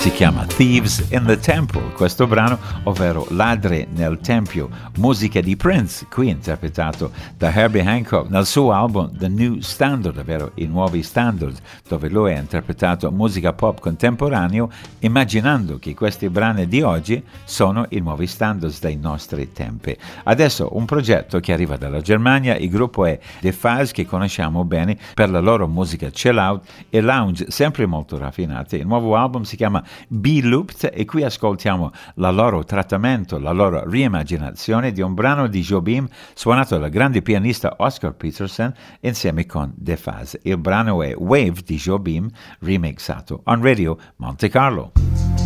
Si chiama Thieves in the Temple, questo brano, ovvero Ladri nel Tempio, musica di Prince, qui interpretato da Herbie Hancock nel suo album The New Standard, ovvero i nuovi standard, dove lui ha interpretato musica pop contemporaneo, immaginando che questi brani di oggi sono i nuovi standards dei nostri tempi. Adesso un progetto che arriva dalla Germania, il gruppo è The Fuzz, che conosciamo bene per la loro musica chill out e lounge sempre molto raffinate. Il nuovo album si chiama Be Looped e qui ascoltiamo la loro trattamento, la loro reimmaginazione di un brano di Jobim suonato dal grande pianista Oscar Peterson insieme con The Fuzz. Il brano è Wave di Jobim remixato on Radio Monte Carlo.